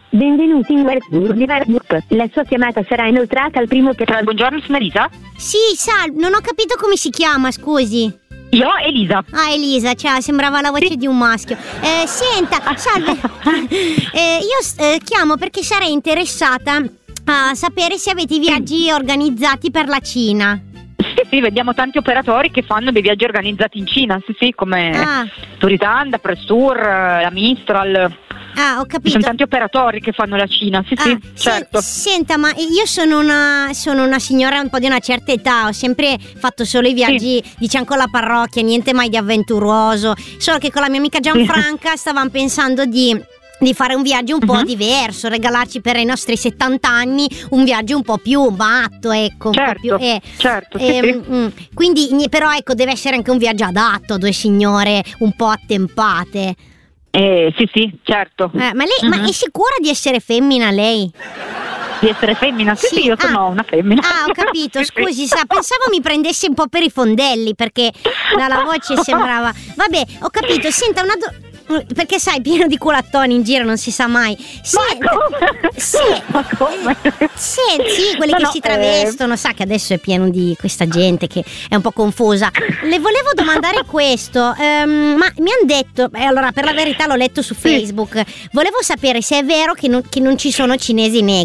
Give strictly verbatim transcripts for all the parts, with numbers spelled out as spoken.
Benvenuti in Work. La sua chiamata sarà inoltrata al primo operatore. Buongiorno, sono Elisa. Sì, salve, non ho capito come si chiama, scusi. Io, Elisa. Ah, Elisa, cioè, sembrava la voce sì. di un maschio. Eh, senta, salve. eh, io eh, chiamo perché sarei interessata a sapere se avete i viaggi organizzati per la Cina. Sì, sì, vediamo tanti operatori che fanno dei viaggi organizzati in Cina, sì, sì, come ah. Turitanda, Press Tour, la Mistral. Ah, ho capito. Ci sono tanti operatori che fanno la Cina, sì, ah, sì, certo. Se, senta, ma io sono una sono una signora un po' di una certa età, ho sempre fatto solo i viaggi, sì. diciamo, con la parrocchia, niente mai di avventuroso. Solo che con la mia amica Gianfranca sì. stavamo pensando di di fare un viaggio un po' uh-huh. diverso, regalarci per i nostri settanta anni un viaggio un po' più matto, ecco, un certo, po' più eh, certo, eh, sì, sì. Mh, quindi però ecco, deve essere anche un viaggio adatto a due signore un po' attempate. Eh, sì, sì, certo. Eh, ma lei uh-huh. ma è sicura di essere femmina lei? Di essere femmina? Sì, sì, sì io sono ah. una femmina. Ah, ho capito, scusi, sa, pensavo mi prendesse un po' per i fondelli perché dalla voce sembrava. Vabbè, ho capito, senta una do... perché sai, pieno di culattoni in giro, non si sa mai. Senta, ma come? Sì, ma come? Eh, sì, sì, quelli no, che no, si travestono, eh... sa che adesso è pieno di questa gente che è un po' confusa. Le volevo domandare questo, um, ma mi hanno detto, eh, allora per la verità l'ho letto su Facebook, volevo sapere se è vero che non, che non ci sono cinesi negri.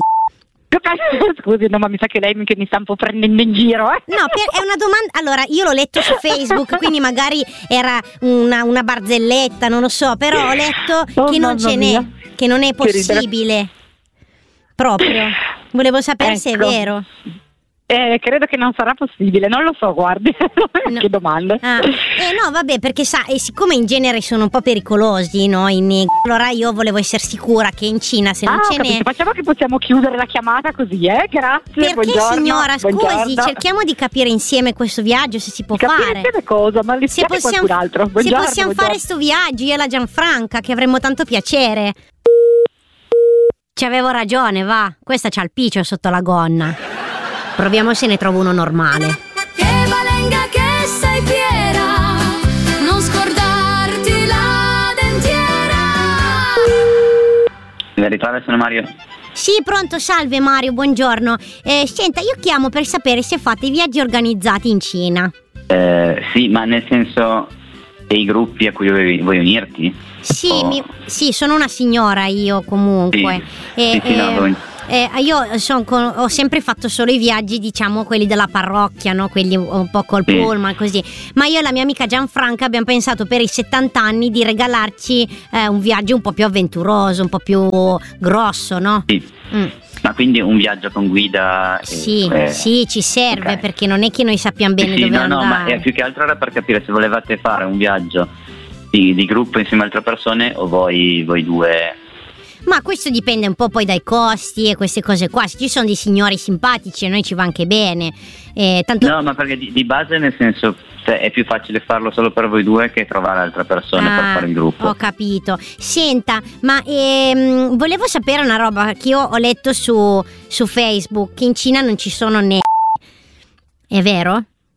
Scusi, no, ma mi sa che lei che mi sta un po' prendendo in giro, eh? No, per, è una domanda. Allora, io l'ho letto su Facebook, quindi magari era una, una barzelletta, non lo so, però ho letto oh, che non ce mia. n'è, che non è possibile. Proprio. Volevo sapere ecco. se è vero. Eh, credo che non sarà possibile, non lo so, guardi. No. Che domanda. Ah. Eh no, vabbè, perché sa, e siccome in genere sono un po' pericolosi, no, i negri, allora io volevo essere sicura che in Cina se non ah, ce n'è. Facciamo che possiamo chiudere la chiamata così, eh? Grazie. Perché buongiorno, signora, scusi, buongiorno. cerchiamo di capire insieme questo viaggio, se si può capire fare. Insieme cosa, ma li se possiamo, qualcun altro. se Buongiorno, possiamo buongiorno. fare sto viaggio io e la Gianfranca, che avremmo tanto piacere. Ci avevo ragione, va. Questa c'ha il piccio sotto la gonna. Proviamo se ne trovo uno normale. Che valenga che sei fiera, non scordarti la dentiera. Verità, sono Mario. Sì, pronto, salve Mario, buongiorno. Eh, senta, io chiamo per sapere se fate i viaggi organizzati in Cina. Eh, sì, ma nel senso dei gruppi a cui vuoi, vuoi unirti? Sì, o... mi, sì, sono una signora io comunque. Sì, eh, sì, sì, eh, no, voi... Eh, io son con, ho sempre fatto solo i viaggi, diciamo, quelli della parrocchia, no? Quelli un po' col sì. pullman, così. Ma io e la mia amica Gianfranca abbiamo pensato per i settanta anni di regalarci eh, un viaggio un po' più avventuroso, un po' più grosso, no? Sì. Mm. Ma quindi un viaggio con guida? Sì, eh, sì, ci serve, okay. Perché non è che noi sappiamo bene sì, dove no, andare. No, ma è più che altro era per capire se volevate fare un viaggio di, di gruppo insieme a altre persone o voi, voi due... Ma questo dipende un po' poi dai costi e queste cose qua. Se ci sono dei signori simpatici a noi ci va anche bene. Eh, tanto... No, ma perché di, di base, nel senso, cioè, è più facile farlo solo per voi due che trovare altre persone ah, per fare il gruppo. Ho capito. Senta, ma ehm, volevo sapere una roba che io ho letto su, su Facebook, che in Cina non ci sono né. È vero?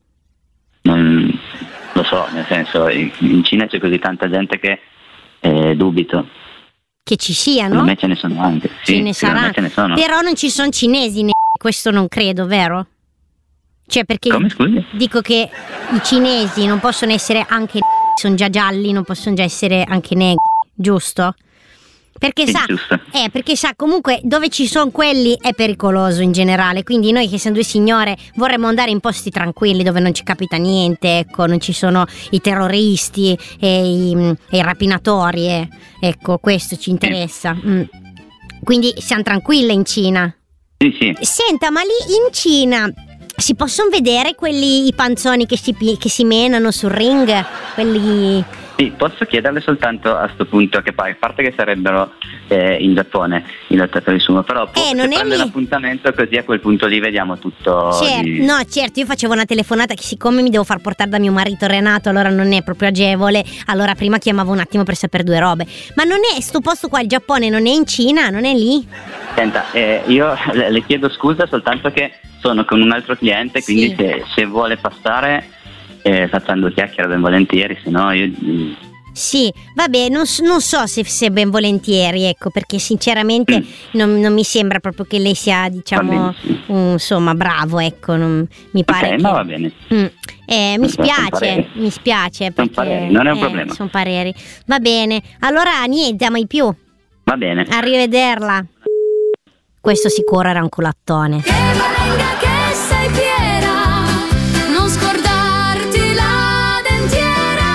Non lo so, nel senso, in Cina c'è così tanta gente che eh, dubito. Che ci siano? Secondo me ce ne sono anche. Sì, ce ne saranno. Ce ne sono. Però non ci sono cinesi né. Questo non credo, vero? Cioè, perché come, scusi? Dico che i cinesi non possono essere anche sono già gialli, non possono già essere anche negri, giusto? Perché sì, sa, giusto. eh, perché sa, comunque dove ci sono quelli è pericoloso in generale, quindi noi che siamo due signore vorremmo andare in posti tranquilli dove non ci capita niente, ecco, non ci sono i terroristi e i, e i rapinatori, eh. Ecco, questo ci interessa. Mm. Quindi siamo tranquille in Cina. Sì, sì. Senta, ma lì in Cina si possono vedere quelli, i panzoni che si, che si menano sul ring? Quelli... Sì, posso chiederle soltanto a sto punto, che poi a parte che sarebbero eh, in Giappone in lottatori sumo, però può eh, non è prendere lì. l'appuntamento così a quel punto lì vediamo tutto. Certo, di... no, certo, io facevo una telefonata che siccome mi devo far portare da mio marito Renato, allora non è proprio agevole, allora prima chiamavo un attimo per sapere due robe. Ma non è sto posto qua, il Giappone, non è in Cina, non è lì? Senta, eh, io le, le chiedo scusa soltanto che sono con un altro cliente, quindi sì. se, se vuole passare eh, facciamo chiacchiere ben volentieri, se no io... Sì, vabbè, non, s- non so se, se ben volentieri, ecco, perché sinceramente Mm. non, non mi sembra proprio che lei sia, diciamo, benissimo. un- insomma, bravo, ecco, non, mi pare Ok, che... ma va bene. Mm. Eh, mi Sono spiace, pareri. mi spiace Sono perché pareri, non è un eh, problema. sono pareri. Va bene, allora niente, a mai più. Va bene. Arrivederla. Questo sicuro era un culattone. Che valenga che sei fiera, non scordarti la dentiera.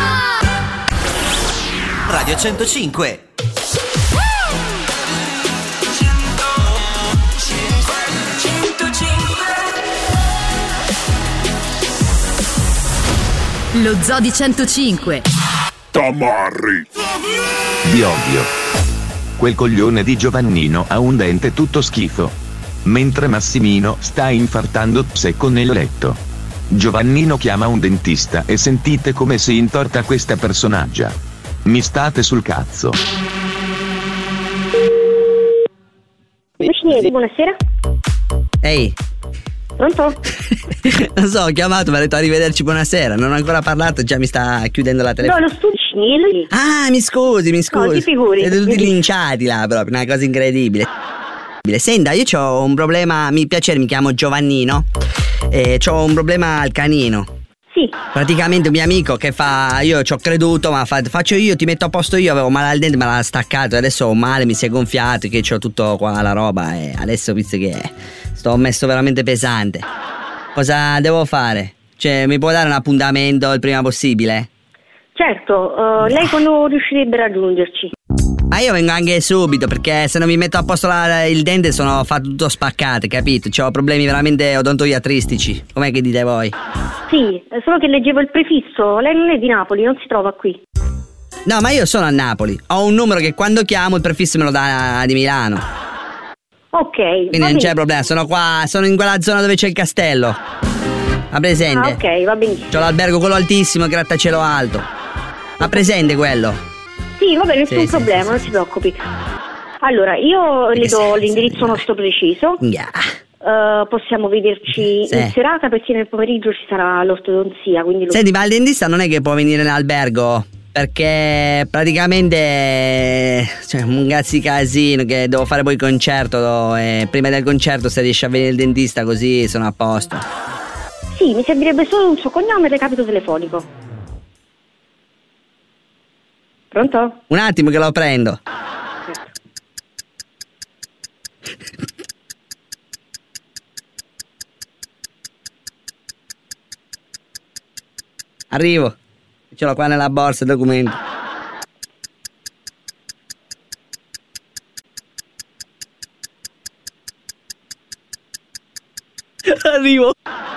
Radio centocinque. Lo Zoo di centocinque. Tamarri. Di ovvio. Quel coglione di Giovannino ha un dente tutto schifo. Mentre Massimino sta infartando secco nel letto. Giovannino chiama un dentista e sentite come si intorta questa personaggia. Mi state sul cazzo. Vicinieri, buonasera. Ehi, Pronto? non so, ho chiamato, mi ha detto arrivederci, buonasera. Non ho ancora parlato, già mi sta chiudendo la No, telefonata. lo studio Vicinieri. Ah, mi scusi, mi scusi. No, ti figuri. Siete tutti Mi dici. linciati là proprio, una cosa incredibile. Senta, io ho un problema, mi piace, mi chiamo Giovannino. E ho un problema al canino. Sì. Praticamente un mio amico che fa, io ci ho creduto, ma fa, faccio io, ti metto a posto io, avevo male al dente, me l'ha staccato, adesso ho male, mi si è gonfiato, che c'ho tutto qua la roba e adesso visto che sto messo veramente pesante. Cosa devo fare? Cioè, mi può dare un appuntamento il prima possibile? Certo, eh, lei quando riuscirebbe a raggiungerci? Ma io vengo anche subito perché se non mi metto a posto la- il dente sono fatto tutto spaccato, capito? C'ho problemi veramente odontoiatristici. Com'è che dite voi? Sì, è solo che leggevo il prefisso. Lei non è di Napoli, non si trova qui. No, ma io sono a Napoli. Ho un numero che quando chiamo il prefisso me lo dà di Milano. Ok. Quindi va non c'è benissimo. problema, sono qua, sono in quella zona dove c'è il castello. Ha presente? Ah, ok, va benissimo. C'ho l'albergo quello altissimo, grattacielo alto. Ha presente quello? Sì, va bene, nessun Sì, sì, problema, sì, non si preoccupi. Allora, io le do l'indirizzo nostro preciso. Yeah. Eh, possiamo vederci Sì. in serata perché nel pomeriggio ci sarà l'ortodonzia, quindi lo- Senti, ma il dentista non è che può venire in albergo? Perché praticamente c'è un cazzo di casino che devo fare poi il concerto e prima del concerto se riesce a venire il dentista così sono a posto. Sì, mi servirebbe solo un suo cognome e recapito telefonico. Pronto? Un attimo che lo prendo. Arrivo. Ce l'ho qua nella borsa il documento. Arrivo.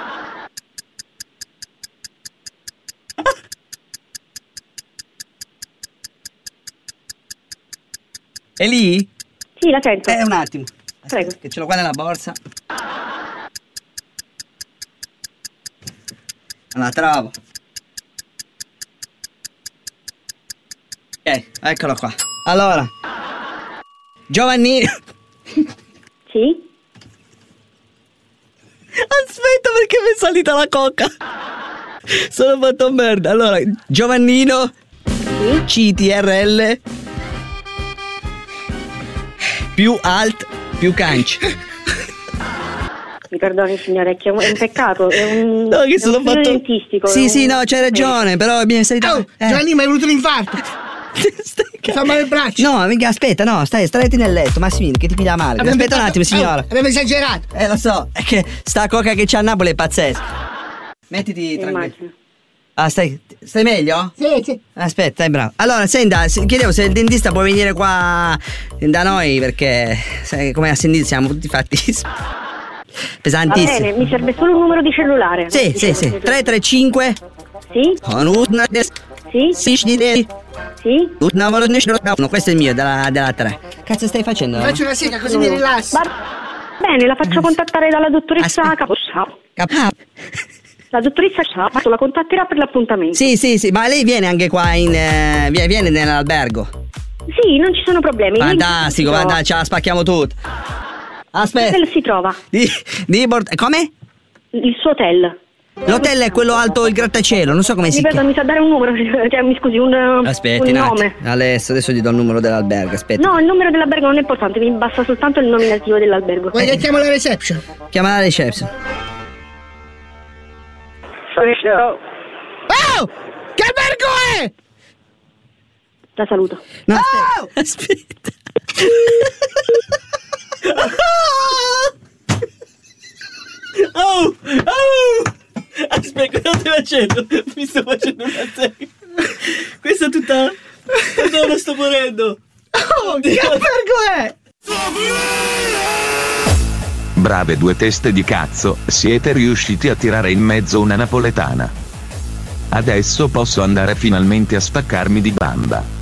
È lì? Sì, la sento. Eh, un attimo. Aspetta, Prego. che ce l'ho qua nella borsa. Non la trovo. Ok, eccolo qua. Allora, Giovannino. Sì? Aspetta perché mi è salita la coca. Sono fatto merda. Allora, Giovannino. Sì? C T R L. Più alt, più canc. Mi perdoni signore, è che è un, è un peccato, è un, No, che è sono un filo fatto. dentistico. Sì, è sì, un- no, c'hai ragione, però mi è salita. Oh, Giovanni, mi hai avuto l'infarto. Mi fa male il braccio. No, mica, aspetta, no, stai, stretti nel letto, Massimino, che ti piglia male. Abbiamo Aspetta un fatto- attimo, signora. Oh, abbiamo esagerato. Eh, lo so, è che sta coca che c'è a Napoli è pazzesca. Mettiti tranquillo. Immagino. Ah, stai, stai meglio? Sì, sì. Aspetta, dai, bravo. Allora, senta, se- chiedevo se il dentista può venire qua da noi perché, sai, come ha sentito, siamo tutti fattissimi. Va Pesantissimi. bene, mi serve solo un numero di cellulare. Sì, sì, sì. tre tre cinque. Sì? Sì? Sì. Sì? No, questo è il mio, della, della tre. Cazzo stai facendo? Faccio una sega così mi rilasso. Va bene, la faccio contattare dalla dottoressa Aspetta. Caposciao. Cap- La dottoressa Caposciao la contatterà per l'appuntamento. Sì, sì, sì, ma lei viene anche qua in. eh, vie- viene nell'albergo. Sì, non ci sono problemi. Fantastico, Lì si guarda, ce la spacchiamo tutto. trova. Aspetta. L'hotel si trova. Di, di port- come? Il suo hotel. L'hotel è quello alto, il grattacielo, non so come si Ripeto, chiama. mi sa dare un numero, cioè mi scusi, un, Aspetti, un un nome. attimo. Adesso, adesso ti do il numero dell'albergo, aspetta. No, il numero dell'albergo non è importante, mi basta soltanto il nominativo dell'albergo. Vuoi che chiamo la reception? Chiama la reception. Oh! Che albergo è? La saluto. No, oh! Aspetta. Oh! Oh! Aspetta, cosa stai facendo? Mi sto facendo una serie. Questa è tutta... No, non sto morendo. Oh, che albergo è? Brave due teste di cazzo, siete riusciti a tirare in mezzo una napoletana. Adesso posso andare finalmente a spaccarmi di bamba.